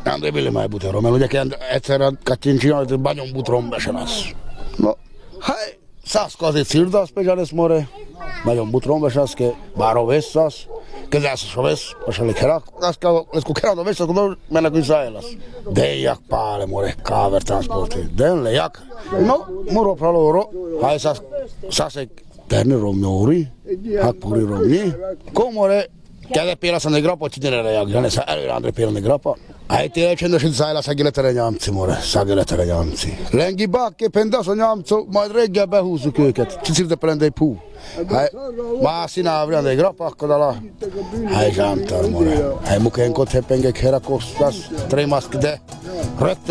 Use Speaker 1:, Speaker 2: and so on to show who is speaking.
Speaker 1: Andrei Billy mai butero, mert ugye egyszerre kattin csinálni, hogy nagyon butrom besanasz. No, hej, Sasko azért cirdas pežanes more, nagyon butrom besanasz, ke báro vessas, ke zászos vesz, pasalik herak, Sasko, lesku kerado vessas, akkor mennek visszaélasz. Dejjak pále more, káver transporti, den lejak. No, muro praloro, hej, Sasek, terni romnyóri, hát puri romnyi, komore, Kede pélasz a grappa, csinálja jak, Janes előre Andrei pélani grappa. Ajtél csendesen szájla szageletere nyámci, more, szageletere nyámci. Lengi bákke, pendasz a nyámcó, majd reggel behúzzuk őket. Csicirte pelendei pú. Már színávri Andrei grappa, akkor ala. Zsámtal, more. Mukenkot hepengek herakosztasz, trémaszk, de rögtön